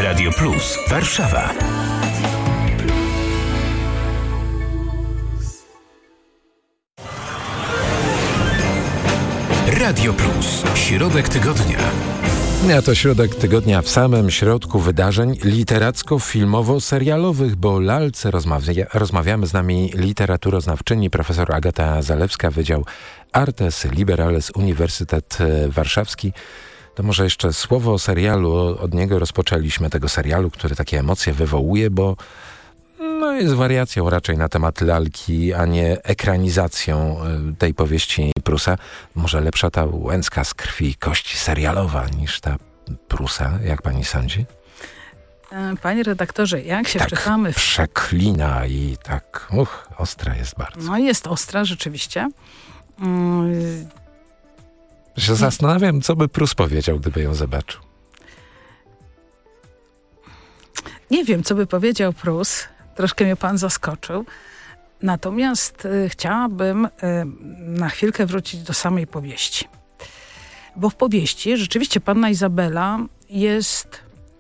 Radio Plus Warszawa. Radio Plus. Środek tygodnia. A to środek tygodnia w samym środku wydarzeń literacko-filmowo-serialowych, bo o lalce rozmawiamy. Z nami literaturoznawczyni profesor Agata Zalewska, Wydział Artes Liberales, Uniwersytet Warszawski. To może jeszcze słowo o serialu. Od niego rozpoczęliśmy, tego serialu, który takie emocje wywołuje, bo jest wariacją raczej na temat lalki, a nie ekranizacją tej powieści Prusa. Może lepsza ta Łęcka z krwi i kości serialowa niż ta Prusa, jak pani sądzi? Panie redaktorze, jak się tak wczytamy... przeklina i tak, ostra jest bardzo. No jest ostra, rzeczywiście. Się zastanawiam, co by Prus powiedział, gdyby ją zobaczył. Nie wiem, co by powiedział Prus. Troszkę mnie pan zaskoczył. Natomiast chciałabym na chwilkę wrócić do samej powieści. Bo w powieści rzeczywiście panna Izabela jest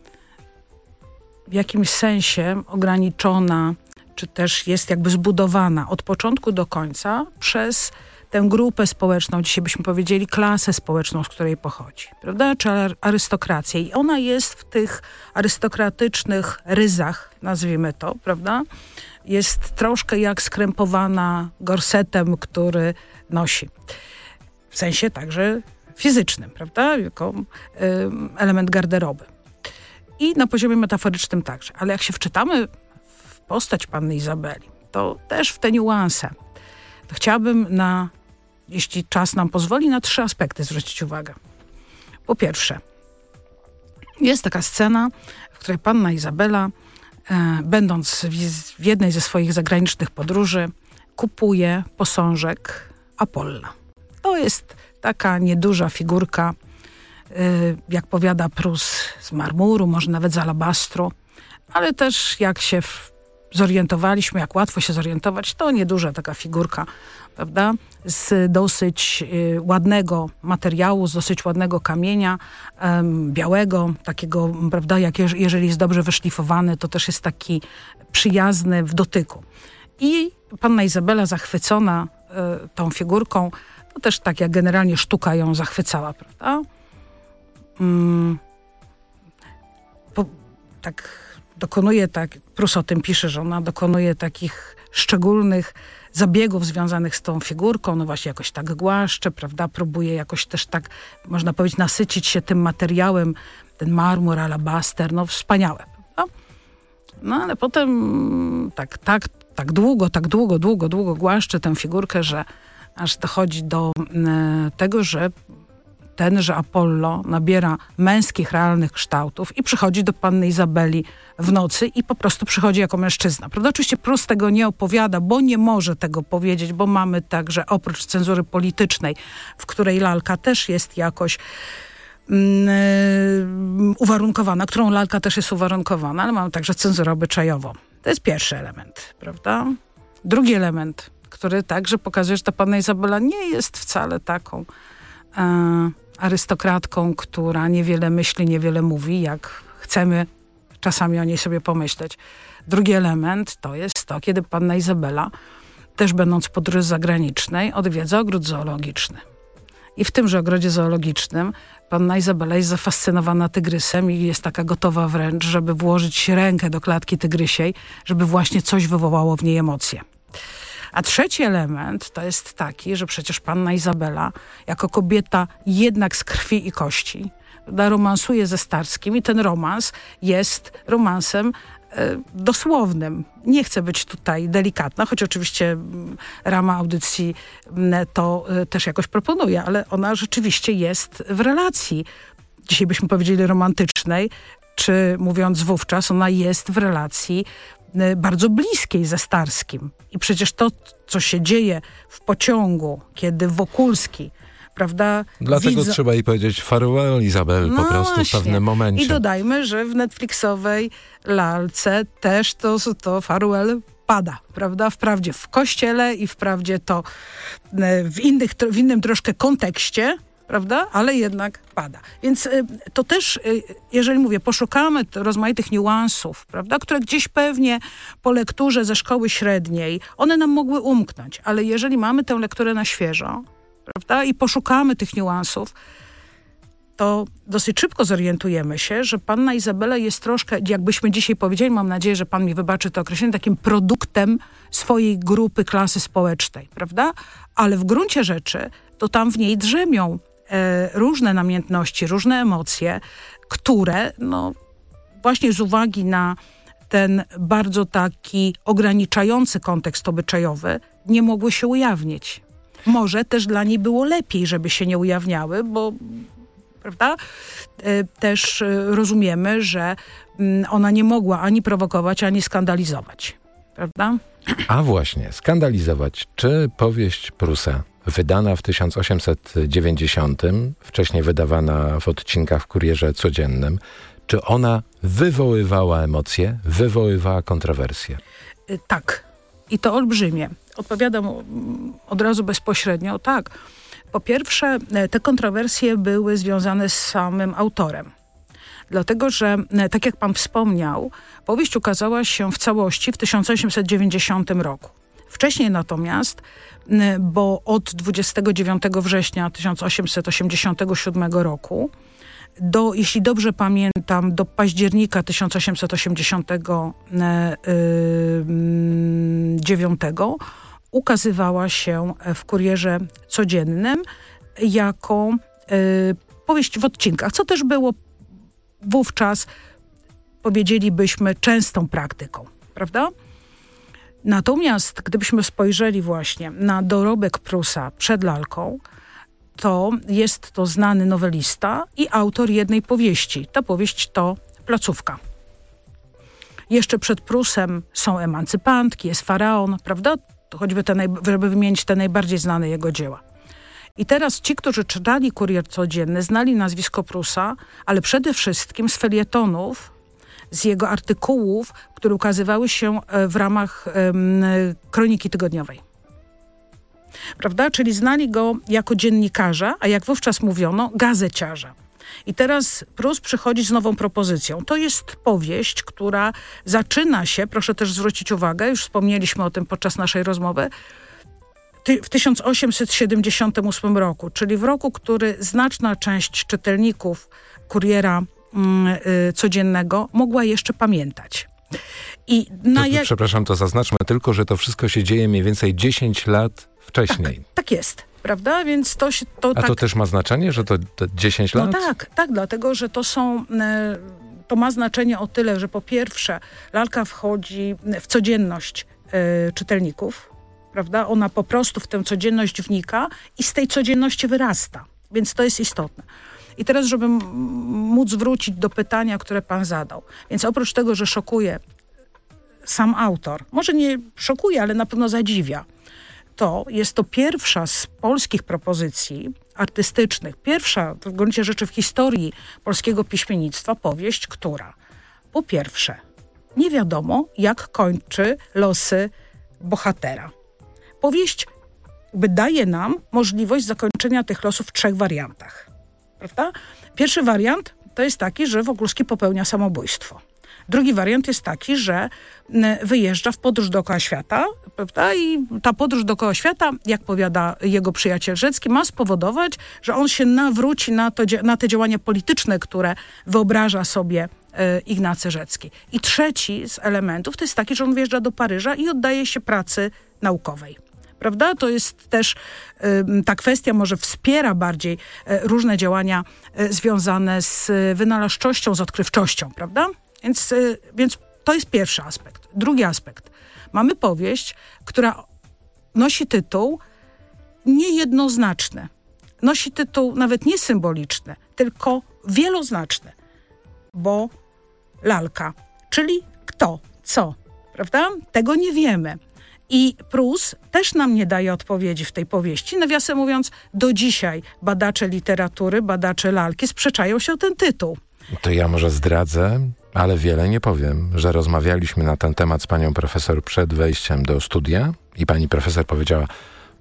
w jakimś sensie ograniczona, czy też jest jakby zbudowana od początku do końca przez tę grupę społeczną, dzisiaj byśmy powiedzieli klasę społeczną, z której pochodzi, prawda? Czy arystokrację. I ona jest w tych arystokratycznych ryzach, nazwijmy to, prawda? Jest troszkę jak skrępowana gorsetem, który nosi. W sensie także fizycznym, prawda? Jako element garderoby. I na poziomie metaforycznym także. Ale jak się wczytamy w postać panny Izabeli, to też w te niuanse, to chciałabym jeśli czas nam pozwoli, na 3 aspekty zwrócić uwagę. Po pierwsze, jest taka scena, w której panna Izabela, będąc w jednej ze swoich zagranicznych podróży, kupuje posążek Apolla. To jest taka nieduża figurka, jak powiada Prus, z marmuru, może nawet z alabastru, ale też jak się zorientowaliśmy, jak łatwo się zorientować, to nieduża taka figurka, prawda, z dosyć ładnego materiału, z dosyć ładnego kamienia, białego, takiego, prawda, jeżeli jest dobrze wyszlifowany, to też jest taki przyjazny w dotyku. I panna Izabela zachwycona tą figurką, to też tak jak generalnie sztuka ją zachwycała, prawda? Prus o tym pisze, że ona dokonuje takich szczególnych zabiegów związanych z tą figurką, no właśnie jakoś tak głaszcze, prawda, próbuje jakoś też tak, można powiedzieć, nasycić się tym materiałem, ten marmur, alabaster, no wspaniałe, prawda? No ale potem tak długo głaszcze tę figurkę, że aż dochodzi do tego, że tenże Apollo nabiera męskich, realnych kształtów i przychodzi do panny Izabeli w nocy i po prostu przychodzi jako mężczyzna. Prawda? Oczywiście Prus tego nie opowiada, bo nie może tego powiedzieć, bo mamy także oprócz cenzury politycznej, w której lalka też jest jakoś uwarunkowana, którą lalka też jest uwarunkowana, ale mamy także cenzurę obyczajową. To jest pierwszy element, prawda? Drugi element, który także pokazuje, że ta panna Izabela nie jest wcale taką arystokratką, która niewiele myśli, niewiele mówi, jak chcemy czasami o niej sobie pomyśleć. Drugi element to jest to, kiedy panna Izabela, też będąc w podróży zagranicznej, odwiedza ogród zoologiczny. I w tymże ogrodzie zoologicznym panna Izabela jest zafascynowana tygrysem i jest taka gotowa wręcz, żeby włożyć rękę do klatki tygrysiej, żeby właśnie coś wywołało w niej emocje. A trzeci element to jest taki, że przecież panna Izabela jako kobieta jednak z krwi i kości romansuje ze Starskim i ten romans jest romansem dosłownym. Nie chcę być tutaj delikatna, choć oczywiście rama audycji to też jakoś proponuje, ale ona rzeczywiście jest w relacji, dzisiaj byśmy powiedzieli romantycznej, czy mówiąc wówczas, ona jest w relacji bardzo bliskiej ze Starskim. I przecież to, co się dzieje w pociągu, kiedy Wokulski, prawda... Dlatego trzeba jej powiedzieć farewell, Izabel, po prostu właśnie. W pewnym momencie. I dodajmy, że w Netflixowej lalce też to farewell pada, prawda? Wprawdzie w kościele i wprawdzie to w innym troszkę kontekście, prawda? Ale jednak pada. Więc to też, jeżeli mówię, poszukamy rozmaitych niuansów, prawda? Które gdzieś pewnie po lekturze ze szkoły średniej, one nam mogły umknąć, ale jeżeli mamy tę lekturę na świeżo, prawda? I poszukamy tych niuansów, to dosyć szybko zorientujemy się, że panna Izabela jest troszkę, jakbyśmy dzisiaj powiedzieli, mam nadzieję, że pan mi wybaczy to określenie, takim produktem swojej grupy, klasy społecznej, prawda? Ale w gruncie rzeczy to tam w niej drzemią różne namiętności, różne emocje, które właśnie z uwagi na ten bardzo taki ograniczający kontekst obyczajowy nie mogły się ujawnić. Może też dla niej było lepiej, żeby się nie ujawniały, bo prawda? Też rozumiemy, że ona nie mogła ani prowokować, ani skandalizować. Prawda? A właśnie, skandalizować. Czy powieść Prusa, wydana w 1890, wcześniej wydawana w odcinkach w Kurierze Codziennym, czy ona wywoływała emocje, wywoływała kontrowersje? Tak. I to olbrzymie. Odpowiadam od razu bezpośrednio. Tak. Po pierwsze, te kontrowersje były związane z samym autorem. Dlatego, że tak jak pan wspomniał, powieść ukazała się w całości w 1890 roku. Wcześniej natomiast, bo od 29 września 1887 roku do, jeśli dobrze pamiętam, do października 1889 ukazywała się w Kurierze Codziennym jako powieść w odcinkach, co też było wówczas, powiedzielibyśmy, częstą praktyką, prawda? Natomiast gdybyśmy spojrzeli właśnie na dorobek Prusa przed lalką, to jest to znany nowelista i autor jednej powieści. Ta powieść to Placówka. Jeszcze przed Prusem są Emancypantki, jest Faraon, prawda? To choćby żeby wymienić te najbardziej znane jego dzieła. I teraz ci, którzy czytali Kurier Codzienny, znali nazwisko Prusa, ale przede wszystkim z felietonów, z jego artykułów, które ukazywały się w ramach Kroniki Tygodniowej. Prawda? Czyli znali go jako dziennikarza, a jak wówczas mówiono, gazeciarza. I teraz Prus przychodzi z nową propozycją. To jest powieść, która zaczyna się, proszę też zwrócić uwagę, już wspomnieliśmy o tym podczas naszej rozmowy, w 1878 roku, czyli w roku, który znaczna część czytelników Kuriera Codziennego mogła jeszcze pamiętać. Przepraszam, to zaznaczmy tylko, że to wszystko się dzieje mniej więcej 10 lat wcześniej. Tak jest, prawda? Więc to też ma znaczenie, że to 10 lat? No tak, dlatego, że to ma znaczenie o tyle, że po pierwsze lalka wchodzi w codzienność czytelników, prawda? Ona po prostu w tę codzienność wnika i z tej codzienności wyrasta, więc to jest istotne. I teraz, żeby móc wrócić do pytania, które pan zadał. Więc oprócz tego, że szokuje sam autor, może nie szokuje, ale na pewno zadziwia, to jest to pierwsza z polskich propozycji artystycznych, pierwsza w gruncie rzeczy w historii polskiego piśmiennictwa powieść, która po pierwsze nie wiadomo, jak kończy losy bohatera. Powieść daje nam możliwość zakończenia tych losów w 3 wariantach. Prawda? Pierwszy wariant to jest taki, że Wokulski popełnia samobójstwo. Drugi wariant jest taki, że wyjeżdża w podróż dookoła świata, prawda? I ta podróż dookoła świata, jak powiada jego przyjaciel Rzecki, ma spowodować, że on się nawróci na te działania polityczne, które wyobraża sobie Ignacy Rzecki. I trzeci z elementów to jest taki, że on wyjeżdża do Paryża i oddaje się pracy naukowej. Prawda? To jest też, ta kwestia może wspiera bardziej różne działania związane z wynalazczością, z odkrywczością, prawda? Więc to jest pierwszy aspekt. Drugi aspekt. Mamy powieść, która nosi tytuł niejednoznaczny. Nosi tytuł nawet nie symboliczny, tylko wieloznaczny. Bo lalka, czyli kto, co, prawda? Tego nie wiemy. I Prus też nam nie daje odpowiedzi w tej powieści. Nawiasem mówiąc, do dzisiaj badacze literatury, badacze lalki sprzeczają się o ten tytuł. To ja może zdradzę, ale wiele nie powiem, że rozmawialiśmy na ten temat z panią profesor przed wejściem do studia i pani profesor powiedziała,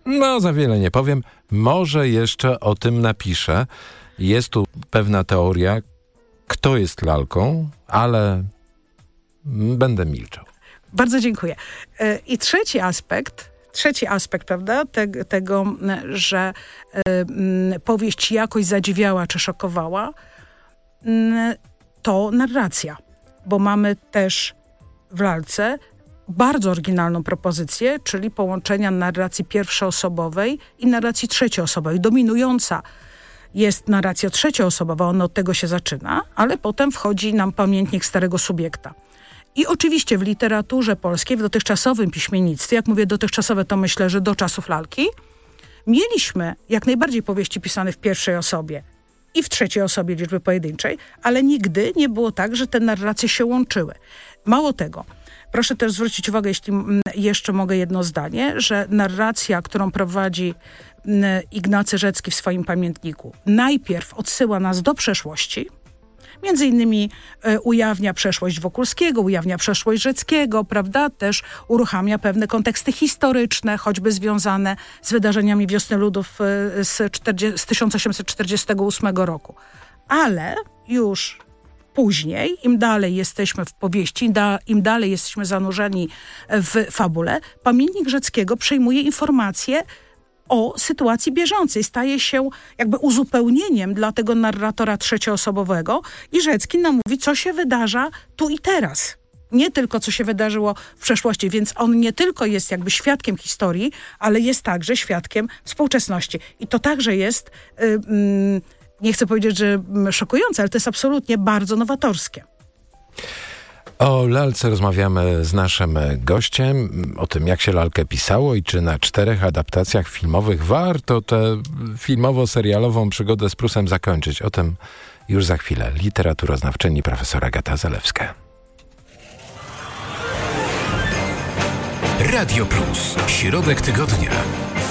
No, za wiele nie powiem. Może jeszcze o tym napiszę. Jest tu pewna teoria, kto jest lalką, ale będę milczał. Bardzo dziękuję. I trzeci aspekt, prawda, tego, że powieść jakoś zadziwiała czy szokowała, to narracja. Bo mamy też w lalce bardzo oryginalną propozycję, czyli połączenia narracji pierwszoosobowej i narracji trzecioosobowej. Dominująca jest narracja trzecioosobowa, ona od tego się zaczyna, ale potem wchodzi nam pamiętnik starego subiekta. I oczywiście w literaturze polskiej, w dotychczasowym piśmiennictwie, jak mówię dotychczasowe, to myślę, że do czasów lalki, mieliśmy jak najbardziej powieści pisane w pierwszej osobie i w trzeciej osobie liczby pojedynczej, ale nigdy nie było tak, że te narracje się łączyły. Mało tego, proszę też zwrócić uwagę, jeśli jeszcze mogę jedno zdanie, że narracja, którą prowadzi Ignacy Rzecki w swoim pamiętniku, najpierw odsyła nas do przeszłości, między innymi ujawnia przeszłość Wokulskiego, ujawnia przeszłość Rzeckiego, prawda? Też uruchamia pewne konteksty historyczne, choćby związane z wydarzeniami Wiosny Ludów z 1848 roku. Ale już później, im dalej jesteśmy w powieści, im dalej jesteśmy zanurzeni w fabule, pamiętnik Rzeckiego przejmuje informacje o sytuacji bieżącej. Staje się jakby uzupełnieniem dla tego narratora trzecioosobowego i Rzecki nam mówi, co się wydarza tu i teraz. Nie tylko, co się wydarzyło w przeszłości, więc on nie tylko jest jakby świadkiem historii, ale jest także świadkiem współczesności. I to także jest, nie chcę powiedzieć, że szokujące, ale to jest absolutnie bardzo nowatorskie. O lalce rozmawiamy z naszym gościem, o tym jak się lalkę pisało i czy na 4 adaptacjach filmowych warto tę filmowo-serialową przygodę z Prusem zakończyć. O tym już za chwilę. Literaturoznawczyni profesor Agata Zalewska. Radio Plus. Środek tygodnia.